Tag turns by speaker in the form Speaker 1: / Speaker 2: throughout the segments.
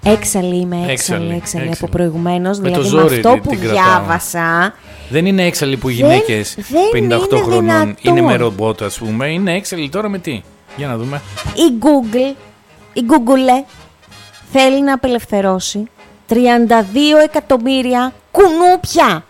Speaker 1: Έξαλλη είμαι, έξαλλη από προηγουμένως. Δηλαδή με αυτό που διάβασα.
Speaker 2: Δεν είναι έξαλλη που οι γυναίκες 58 χρονών δυνατόν. Είναι με ρομπότ, ας πούμε. Είναι έξαλλη τώρα με τι? Για να δούμε.
Speaker 1: Η Google θέλει να απελευθερώσει 32 εκατομμύρια κουνούπια.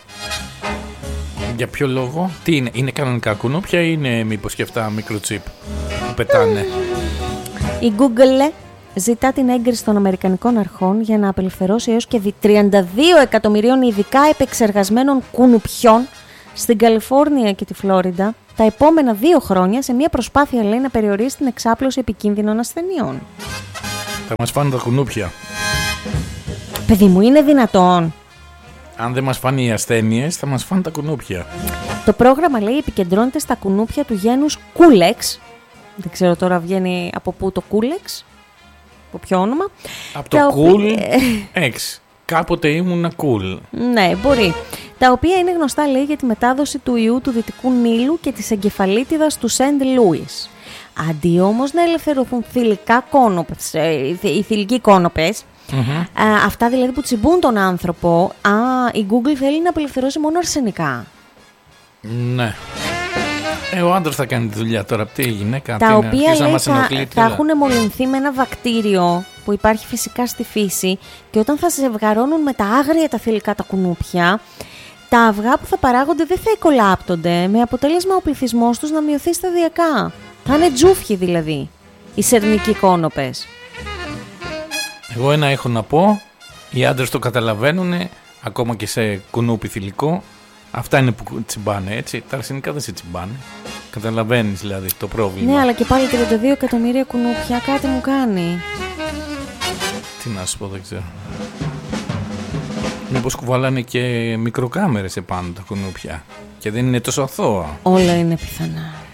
Speaker 2: Για ποιο λόγο? Τι είναι κανονικά κουνούπια ή είναι μήπως και αυτά μικροτσίπ που πετάνε?
Speaker 1: Η Google ζητά την έγκριση των Αμερικανικών αρχών για να απελευθερώσει έως και 32 εκατομμυρίων ειδικά επεξεργασμένων κουνουπιών στην Καλιφόρνια και τη Φλόριντα τα επόμενα 2 χρόνια, σε μια προσπάθεια, λέει, να περιορίσει την εξάπλωση επικίνδυνων ασθενειών.
Speaker 2: Θα μας φάνε τα κουνούπια.
Speaker 1: Παιδί μου, είναι δυνατόν?
Speaker 2: Αν δεν μας φάνε οι ασθένειες, θα μας φάνε τα κουνούπια.
Speaker 1: Το πρόγραμμα, λέει, επικεντρώνεται στα κουνούπια του γένους Culex. Δεν ξέρω τώρα βγαίνει από πού το Culex. Από ποιο όνομα?
Speaker 2: Από το Cool X. Κάποτε ήμουνα cool.
Speaker 1: Ναι, μπορεί. Τα οποία είναι γνωστά, λέει, για τη μετάδοση του ιού του Δυτικού Νείλου και της εγκεφαλίτιδας του Σεντ Λούις. Αντί όμως να ελευθερωθούν θηλυκά κόνοπες, οι θηλυκοί κόνοπες, αυτά δηλαδή που τσιμπούν τον άνθρωπο, η Google θέλει να απελευθερώσει μόνο αρσενικά.
Speaker 2: Ναι. Ο άντρας θα κάνει τη δουλειά τώρα. Τι η γυναίκα?
Speaker 1: Τα οποία, λέει, θα έχουν μολυνθεί με ένα βακτήριο που υπάρχει φυσικά στη φύση, και όταν θα ζευγαρώνουν με τα άγρια τα θηλυκά τα κουνούπια, τα αυγά που θα παράγονται δεν θα εκολάπτονται, με αποτέλεσμα ο πληθυσμός τους να μειωθεί σταδιακά. Θα είναι τζούφιοι δηλαδή οι σερνικοί κόνοπες.
Speaker 2: Εγώ ένα έχω να πω. Οι άντρες το καταλαβαίνουν, ακόμα και σε κουνούπι θηλυκό. Αυτά είναι που τσιμπάνε, έτσι. Τα αρσενικά δεν σε τσιμπάνε. Καταλαβαίνεις δηλαδή το πρόβλημα.
Speaker 1: Ναι, αλλά και πάλι 32 εκατομμύρια κουνούπια κάτι μου κάνει.
Speaker 2: Τι να σου πω, δεν ξέρω. Μήπως κουβαλάνε και μικροκάμερες επάνω τα κουνούπια και δεν είναι τόσο αθώα.
Speaker 1: Όλα είναι πιθανά.